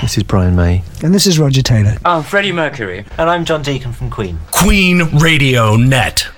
This is Brian May. And this is Roger Taylor. I'm Freddie Mercury. And I'm John Deacon from Queen. Queen Radio Net.